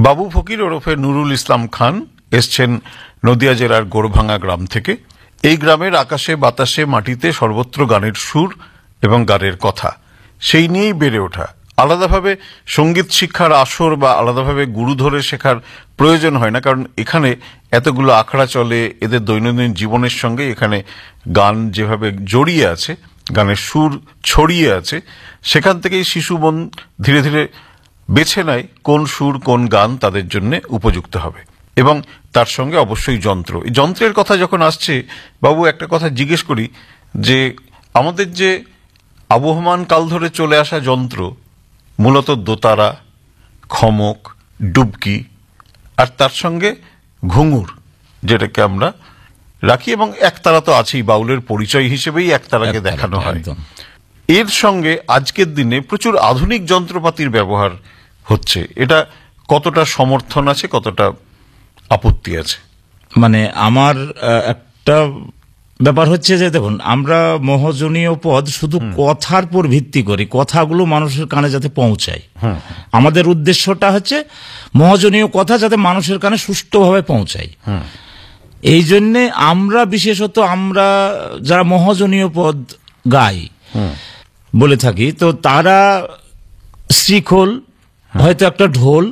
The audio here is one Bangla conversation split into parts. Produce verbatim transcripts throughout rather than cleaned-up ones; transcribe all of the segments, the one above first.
বাবু ফকির ওরফে নুরুল ইসলাম খান এসছেন নদিয়া জেলার গোড়ভাঙ্গা গ্রাম থেকে। এই গ্রামের আকাশে বাতাসে মাটিতে সর্বত্র গানের সুর এবং গানের কথা, সেই নিয়েই বেড়ে ওঠা। আলাদাভাবে সঙ্গীত শিক্ষার আসর বা আলাদাভাবে গুরু ধরে শেখার প্রয়োজন হয় না, কারণ এখানে এতগুলো আখড়া চলে, এদের দৈনন্দিন জীবনের সঙ্গে এখানে গান যেভাবে জড়িয়ে আছে, গানের সুর ছড়িয়ে আছে, সেখান থেকেই শিশু মন ধীরে ধীরে বেছে নেয় কোন সুর কোন গান তাদের জন্য উপযুক্ত হবে। এবং তার সঙ্গে অবশ্যই যন্ত্র। এই যন্ত্রের কথা যখন আসছে, বাবু একটা কথা জিজ্ঞেস করি, যে আমাদের যে আবহমান কাল ধরে চলে আসা যন্ত্র, মূলত দোতারা, খমক, ডুবকি আর তার সঙ্গে ঘুঙুর, যেটাকে আমরা রাখি, এবং একতারা তো আছেই, বাউলের পরিচয় হিসেবেই একতারাকে দেখানো হয়। এর সঙ্গে আজকের দিনে প্রচুর আধুনিক যন্ত্রপাতির ব্যবহার হচ্ছে, এটা কতটা সমর্থন আছে, কতটা আপত্তি আছে? মানে আমার একটা ব্যাপার হচ্ছে যে, দেখুন, আমরা মোহজনীয় পদ শুধু কথার উপর ভিত্তি করি, কথাগুলো মানুষের কানে যাতে পৌঁছায়। আমাদের উদ্দেশ্যটা হচ্ছে মোহজনীয় কথা যাতে মানুষের কানে সুষ্ঠুভাবে পৌঁছায়। এই জন্যে আমরা বিশেষত আমরা যারা মোহজনীয় পদ গাই বলে থাকি, তো তারা শ্রীখোল, হয়তো একটা ঢোল,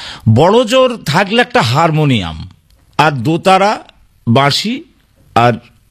বড় জোর থাকলে একটা হারমোনিয়াম, আর দোতারা, বাঁশি আর